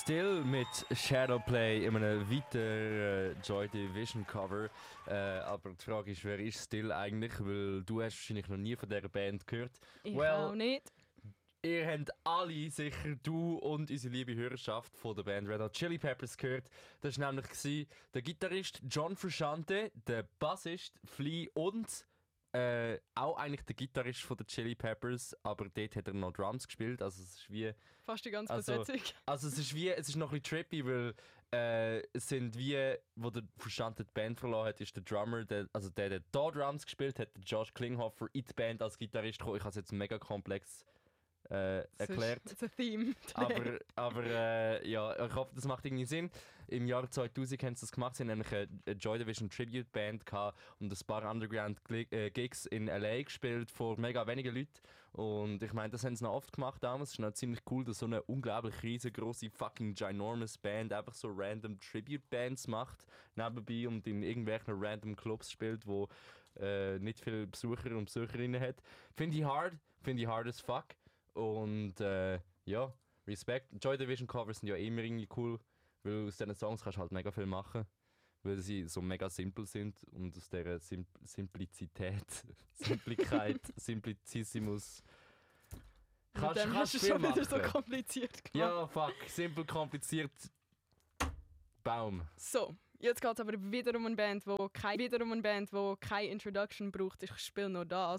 Still mit Shadowplay in einem weiteren Joy Division Cover. Aber die Frage ist, wer ist Still eigentlich? Weil du hast wahrscheinlich noch nie von dieser Band gehört. Ich auch nicht. Ihr habt alle, sicher du und unsere liebe Hörerschaft von der Band Red Hot Chili Peppers gehört. Das war nämlich der Gitarrist John Frusciante, der Bassist Flea und auch eigentlich der Gitarrist von den Chili Peppers, aber dort hat er noch Drums gespielt, also es ist wie... Fast die ganze Besetzung. Also es ist noch ein bisschen trippy, weil es sind wie, wo der Frusciante die Band verloren hat, ist der Drummer, der da Drums gespielt hat, der Josh Klinghoffer in die Band als Gitarrist gekommen. Ich habe es jetzt mega komplex erklärt. Das ist ein Theme. aber ja, ich hoffe, das macht irgendwie Sinn. Im Jahr 2000 haben sie das gemacht. Sie haben nämlich eine Joy Division Tribute Band gehabt und ein paar Underground Gigs in LA gespielt vor mega wenigen Leuten. Und ich meine, das haben sie noch oft gemacht damals. Es ist noch ziemlich cool, dass so eine unglaublich riesengroße fucking ginormous Band einfach so random Tribute Bands macht nebenbei und in irgendwelchen random Clubs spielt, wo nicht viele Besucher und Besucherinnen hat. Finde ich hard as fuck. Und ja, Respekt. Joy Division Covers sind ja immer irgendwie cool, weil aus diesen Songs kannst du halt mega viel machen, weil sie so mega simpel sind und aus dieser Simplizität, Simplicissimus Kannst du viel schon wieder machen. so kompliziert gemacht. Ja, fuck, simpel, kompliziert, Baum. So, jetzt geht es aber wieder um eine Band, die keine Introduction braucht. Ich spiele nur das.